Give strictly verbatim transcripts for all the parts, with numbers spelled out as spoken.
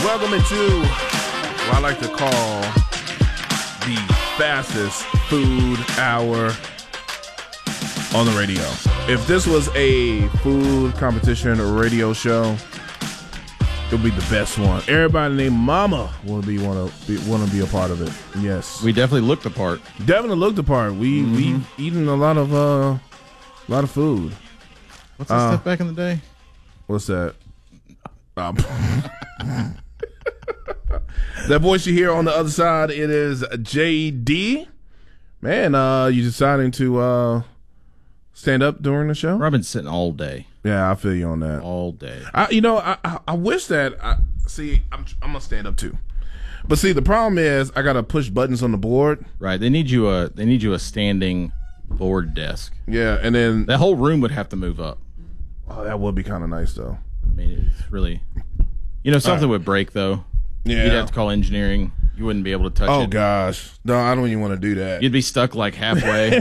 Welcome into what I like to call the fastest food hour on the radio. If this was a food competition or radio show, it would be the best one. Everybody named Mama will be want to be, want to be a part of it. Yes, we definitely looked the part. Definitely looked the part. We mm-hmm. we eaten a lot of uh, a lot of food. What's that uh, stuff back in the day? What's that? Um, that voice you hear on the other side, it is J D. Man, uh, you deciding to uh, stand up during the show? I've been sitting all day. Yeah, I feel you on that. All day. I, you know, I, I, I wish that. I see. I'm, I'm gonna stand up too, but see, the problem is I gotta push buttons on the board. Right. They need you a. They need you a standing board desk. Yeah, and then that whole room would have to move up. Oh, that would be kind of nice though. I mean, it's really, you know, something right. would break though. Yeah, you'd have to call engineering. You wouldn't be able to touch oh, it. Oh gosh, no, I don't even want to do that. You'd be stuck like halfway.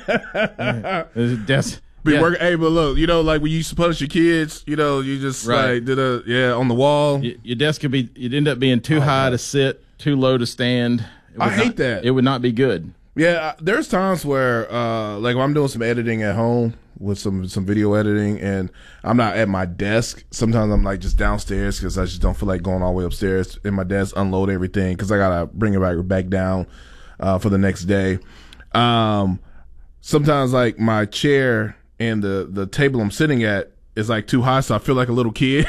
Des- be yeah. working. Hey, but look, you know, like when you used to punish your kids, you know, you just right. like did a yeah on the wall. Y- your desk could be. You'd end up being too oh, high God. to sit, too low to stand. I hate not, that. It would not be good. Yeah, there's times where, uh, like, when I'm doing some editing at home with some some video editing, and I'm not at my desk. Sometimes I'm like just downstairs because I just don't feel like going all the way upstairs in my desk, unload everything because I gotta bring it back back down uh, for the next day. Um, sometimes like my chair and the the table I'm sitting at is like too high, so I feel like a little kid.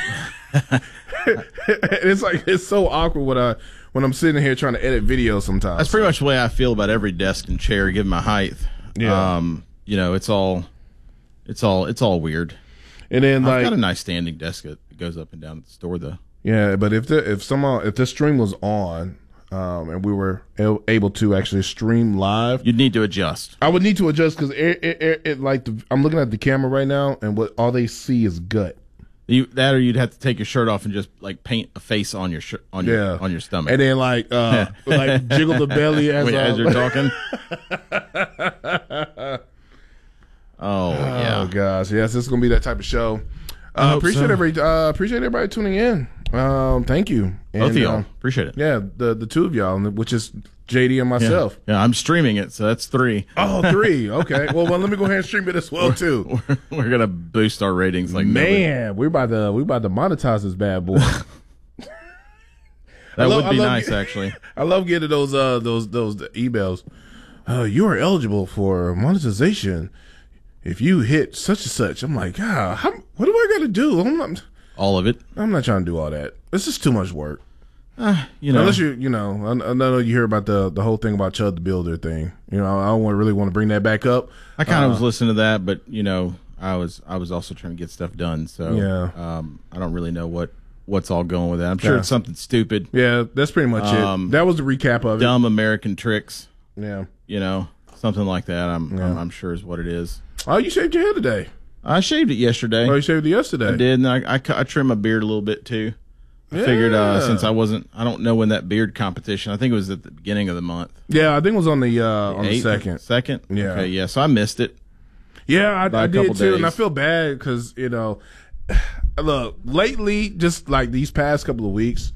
It's like it's so awkward when I. When I'm sitting here trying to edit videos sometimes. That's pretty much the way I feel about every desk and chair, given my height. Yeah. Um, you know, it's all, it's all, it's all weird. And then I've like, got a nice standing desk that goes up and down at the store, though. Yeah, but if the if somehow if this stream was on, um, and we were able to actually stream live, you'd need to adjust. I would need to adjust because it, it, it, it like the, I'm looking at the camera right now, and what all they see is gut. You, that or you'd have to take your shirt off and just like paint a face on your sh- on your yeah. on your stomach, and then like uh, like jiggle the belly as, Wait, uh, as you're talking. oh, oh yeah, gosh, yes, this is gonna be that type of show. Uh, appreciate so. every uh, appreciate everybody tuning in. Um, thank you, and, both of y'all. Uh, appreciate it. Yeah, the the two of y'all, which is J D and myself. Yeah. yeah, I'm streaming it, so that's three. Oh, three. Okay. Well, well, let me go ahead and stream it as well we're, too. We're, we're gonna boost our ratings like man. Nobody. We're about to we about to monetize this bad boy. That love, would be nice, get, actually. I love getting those uh those those emails. Uh, you are eligible for monetization if you hit such and such. I'm like, ah, how, what do I got to do? I'm not. All of it. I'm not trying to do all that. It's just too much work. Uh, you know, unless you, you know, I, I know you hear about the the whole thing about Chud the Builder thing. You know, I don't want really want to bring that back up. I kind of uh, was listening to that, but you know, I was I was also trying to get stuff done. So yeah, um, I don't really know what what's all going with that. I'm sure yeah. it's something stupid. Yeah, that's pretty much um, it. That was the recap of it. Dumb American tricks. Yeah, you know, something like that. I'm yeah. I'm, I'm sure is what it is. Oh, you shaved your head today. I shaved it yesterday. Oh, you shaved it yesterday. I did, and I, I, I trimmed my beard a little bit too. I yeah. figured uh, since I wasn't, I don't know when that beard competition. I think it was at the beginning of the month. Yeah, I think it was on the uh, the on the second. Second. Yeah. Okay. Yeah. So I missed it. Yeah, I, I did too, days. and I feel bad because you know, look, lately, just like these past couple of weeks,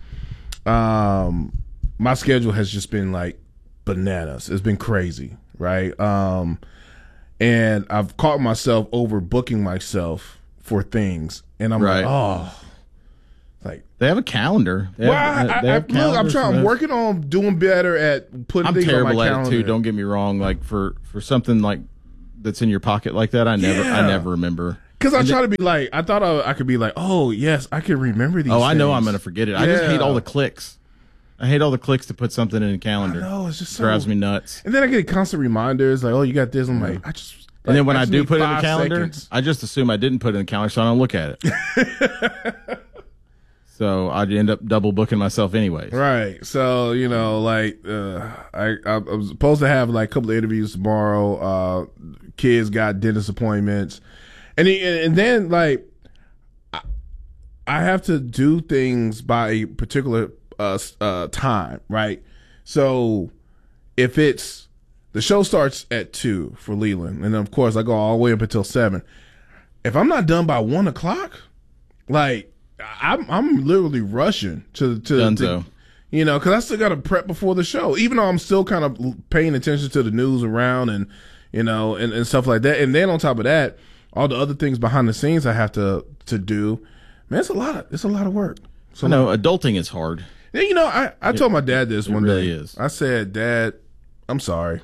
um, my schedule has just been like bananas. It's been crazy, right? Um. And I've caught myself overbooking myself for things, and I'm right. like, oh, like they have a calendar. They well, have, I, they I, have look, I'm trying. I'm working on doing better at putting I'm things on my terrible calendar. at it too. Don't get me wrong. Like for, for something like that's in your pocket like that, I never yeah. I never remember. Because I and try the, to be like, I thought I, I could be like, oh yes, I can remember these. Oh, things. I know I'm going to forget it. Yeah. I just hate all the clicks. I hate all the clicks to put something in a calendar. I know, it's just it so, drives me nuts. And then I get constant reminders like, oh, you got this. I'm like, I just. And then when I, I do put it in the calendar, seconds. I just assume I didn't put it in the calendar, so I don't look at it. So I'd end up double booking myself anyways. Right. So, you know, like, uh, I, I was supposed to have like a couple of interviews tomorrow. Uh, kids got dentist appointments. And, he, and then, like, I, I have to do things by a particular uh, uh, time, right? So if it's, the show starts at two for Leland, and then of course I go all the way up until seven. If I'm not done by one o'clock, like I'm I'm literally rushing to to, Done to so. you know, because I still got to prep before the show. Even though I'm still kind of paying attention to the news around and you know and, and stuff like that. And then on top of that, all the other things behind the scenes I have to to do. Man, it's a lot of it's a lot of work. So I know adulting is hard. Yeah, you know, I, I told my dad this it one really day. is. I said, Dad, I'm sorry.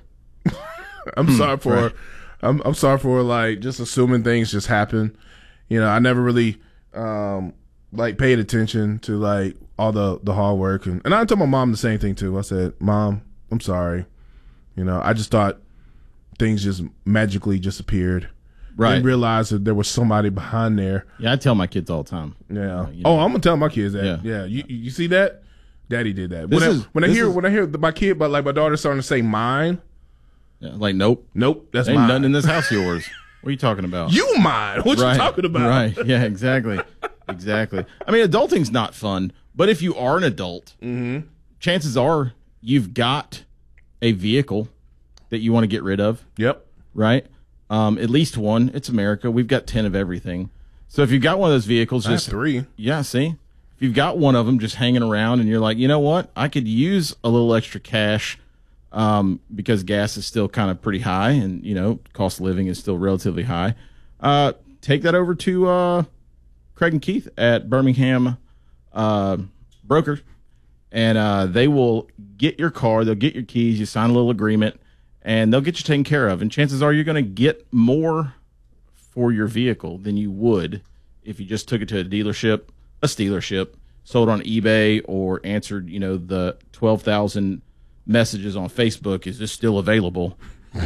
I'm sorry for right. I'm I'm sorry for like just assuming things just happen. You know, I never really um like paid attention to like all the, the hard work and, and I told my mom the same thing too. I said, Mom, I'm sorry. You know, I just thought things just magically just appeared. Right. Didn't realize that there was somebody behind there. Yeah, I tell my kids all the time. Yeah. You know, oh, I'm gonna tell my kids that. Yeah. Yeah. You you see that? Daddy did that. This When, is- I, when I this hear is- when I hear my kid, but like my daughter starting to say mine. Yeah, like, nope. Nope, that's Ain't mine. nothing in this house yours. What are you talking about? You mine? What right. you talking about? Right. Yeah, exactly. Exactly. I mean, adulting's not fun, but if you are an adult, Mm-hmm. chances are you've got a vehicle that you want to get rid of, Yep. right? Um, at least one. It's America. We've got ten of everything. So if you've got one of those vehicles, I have just three. yeah, see, if you've got one of them just hanging around, and you're like, you know what, I could use a little extra cash, um, because gas is still kind of pretty high, and you know, cost of living is still relatively high. Uh, take that over to uh, Craig and Keith at Birmingham uh, Broker, and uh, they will get your car. They'll get your keys. You sign a little agreement, and they'll get you taken care of. And chances are you're going to get more for your vehicle than you would if you just took it to a dealership, a stealership, sold on eBay, or answered, you know, the twelve thousand messages on Facebook. Is this still available?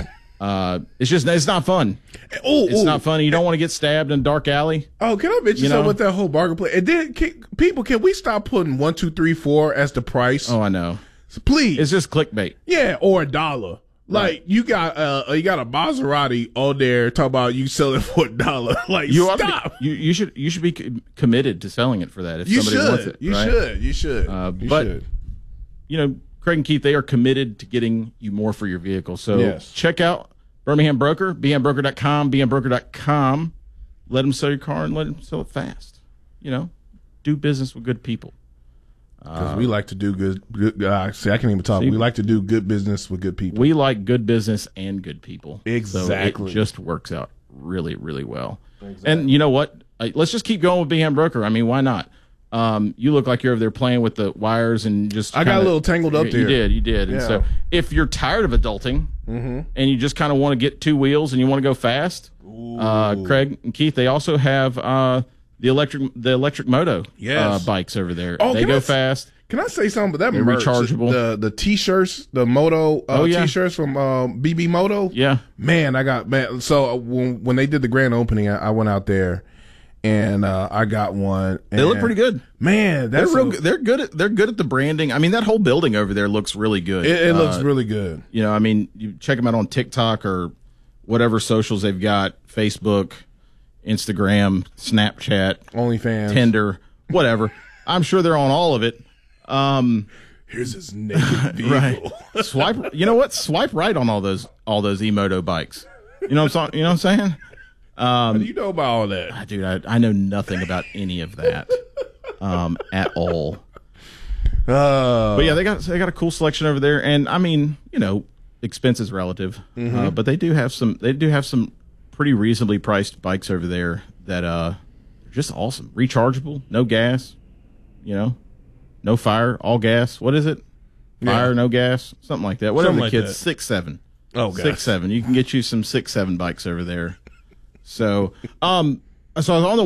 Uh, it's just, it's not fun. Oh, It's not fun. You don't want to get stabbed in a dark alley. Oh, can I mention You know? something with that whole bargain play? And then, can, people, can we stop putting one, two, three, four as the price? Oh, I know. So please, It's just clickbait. yeah, or a dollar. Like Right. you got, uh, you got a Maserati on there talking about you selling for a dollar. Like You ought to stop. be, you, you should you should be co- committed to selling it for that if You somebody wants should. it. You right? should. You should. Uh, you but- should. You know, Craig and Keith, they are committed to getting you more for your vehicle. So Yes. check out Birmingham Broker, b m broker dot com, b m broker dot com. Let them sell your car and let them sell it fast. You know, do business with good people. Because we like to do good. good uh, see, I can't even talk. See? we like to do good business with good people. We like good business and good people. Exactly. So it just works out really, really well. And you know what? Uh, Let's just keep going with B M Broker. I mean, why not? Um, you look like you're over there playing with the wires and just. I got kinda- a little tangled up you, there. You did, you did. And Yeah. so, if you're tired of adulting Mm-hmm. and you just kind of want to get two wheels and you want to go fast, uh, Craig and Keith, they also have uh, the electric the electric moto Yes. uh, bikes over there. Oh, they can I go s- fast. Can I say something? But that They're merch, rechargeable. the the t-shirts, the Moto uh, Oh, yeah. t-shirts from um, B B Moto. Yeah. Man, I got man. So uh, when when they did the grand opening, I, I went out there and uh, I got one. They look and, pretty good. Man, They're that's real. a- good- They're good. At, they're good at the branding. I mean, that whole building over there looks really good. it, it looks Uh, really good. You know, I mean, you check them out on TikTok or whatever socials they've got: Facebook, Instagram, Snapchat, OnlyFans. Tinder, whatever. I'm sure they're on all of it. Um, Here's his naked vehicle. right. Swipe. You know what? Swipe right on all those all those E-Moto bikes. You know what I'm, you know what I'm saying? How do you know about all that? Ah, Dude, I, I know nothing about any of that um, at all. Uh, But yeah, they got they got a cool selection over there, and I mean, you know, expense is relative, uh, but they do have some they do have some pretty reasonably priced bikes over there that uh, are just awesome, rechargeable, no gas, you know, no fire, all gas. What is it? Fire, Yeah. no gas, something like that. Whatever Something the like kids, that. six seven, Oh, gosh. six seven. You can get you some six seven bikes over there. So, um, so I was on the